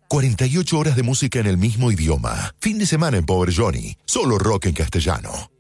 48 horas de música en el mismo idioma. Fin de semana en Power Johnny. Solo rock en castellano.